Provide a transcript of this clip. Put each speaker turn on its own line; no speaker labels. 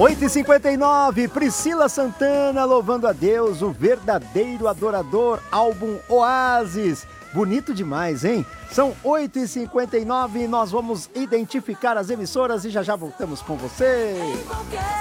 8h59, Priscila Santana louvando a Deus, o verdadeiro adorador, álbum Oásis. Bonito demais, hein? São 8h59, nós vamos identificar as emissoras e já voltamos com você.